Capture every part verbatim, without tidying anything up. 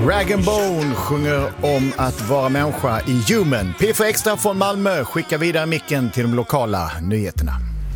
Rag and Bone sjunger om att vara människa i Human. P fyra Extra från Malmö skickar vidare micken till de lokala nyheterna.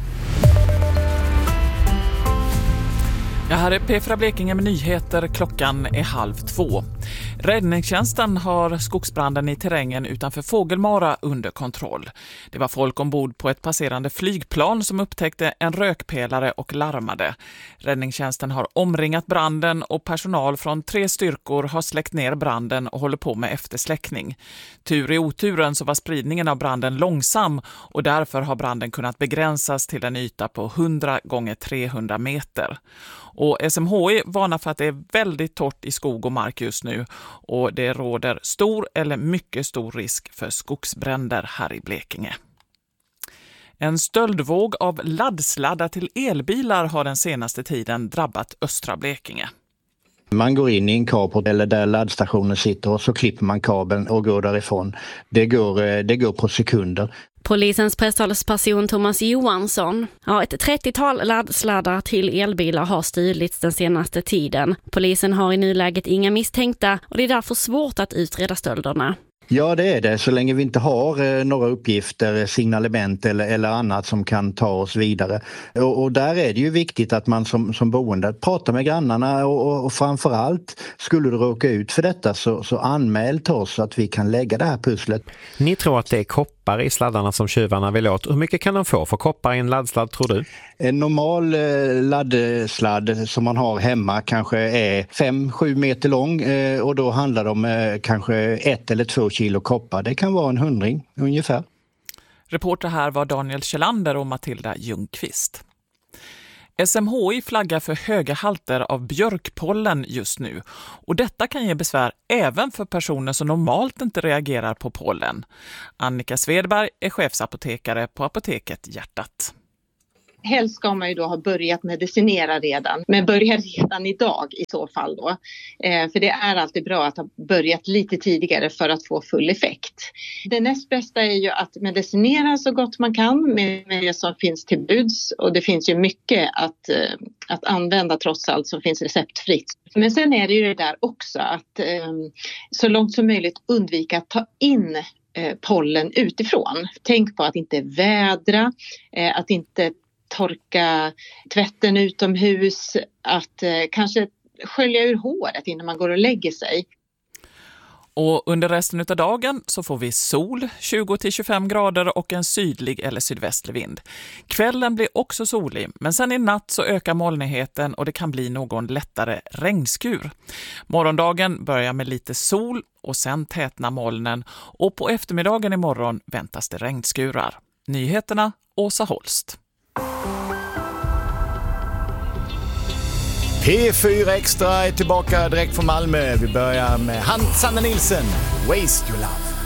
Ja, här är P fyra Blekinge med nyheter. Klockan är halv två. Räddningstjänsten har skogsbranden i terrängen utanför Fågelmara under kontroll. Det var folk ombord på ett passerande flygplan som upptäckte en rökpelare och larmade. Räddningstjänsten har omringat branden och personal från tre styrkor har släckt ner branden och håller på med eftersläckning. Tur i oturen så var spridningen av branden långsam och därför har branden kunnat begränsas till en yta på hundra gånger trehundra meter. Och S M H I varnar för att det är väldigt torrt i skog och mark just nu och det råder stor eller mycket stor risk för skogsbränder här i Blekinge. En stöldvåg av laddsladdar till elbilar har den senaste tiden drabbat östra Blekinge. Man går in i en carport eller där laddstationen sitter och så klipper man kabeln och går därifrån. Det går, det går på sekunder. Polisens presstalsperson Thomas Johansson. Ja, ett trettiotal laddsladdar till elbilar har stulits den senaste tiden. Polisen har i nuläget inga misstänkta och det är därför svårt att utreda stölderna. Ja, det är det. Så länge vi inte har eh, några uppgifter, signalement eller, eller annat som kan ta oss vidare. Och, och där är det ju viktigt att man som, som boende pratar med grannarna och, och, och framförallt skulle du råka ut för detta så, så anmäl till oss så att vi kan lägga det här pusslet. Ni tror att det är koppar i sladdarna som tjuvarna vill åt. Hur mycket kan de få för koppar i en laddsladd, tror du? En normal eh, laddsladd som man har hemma kanske är fem sju meter lång eh, och då handlar det om eh, kanske ett eller två kilo koppar. Det kan vara en hundring ungefär. Reporter här var Daniel Kjellander och Matilda Ljungqvist. S M H I flaggar för höga halter av björkpollen just nu och detta kan ge besvär även för personer som normalt inte reagerar på pollen. Annika Svedberg är chefsapotekare på apoteket Hjärtat. Helst ska man ju då ha börjat medicinera redan, men börja redan idag i så fall då. Eh, för det är alltid bra att ha börjat lite tidigare för att få full effekt. Det näst bästa är ju att medicinera så gott man kan med, med det som finns till buds. Och det finns ju mycket att, eh, att använda trots allt som finns receptfritt. Men sen är det ju det där också att eh, så långt som möjligt undvika att ta in eh, pollen utifrån. Tänk på att inte vädra, eh, att inte torka tvätten utomhus, att eh, kanske skölja ur håret innan man går och lägger sig. Och under resten av dagen så får vi sol, tjugo till tjugofem grader och en sydlig eller sydvästlig vind. Kvällen blir också solig, men sen i natt så ökar molnigheten och det kan bli någon lättare regnskur. Morgondagen börjar med lite sol och sen tätnar molnen och på eftermiddagen imorgon väntas det regnskurar. Nyheterna, Åsa Holst. P fyra Extra är tillbaka direkt från Malmö. Vi börjar med Sanna Nilsson, Waste Your Love.